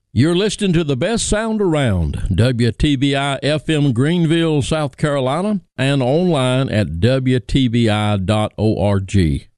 You're listening to the best sound around, WTBI FM Greenville, South Carolina, and online at WTBI.org.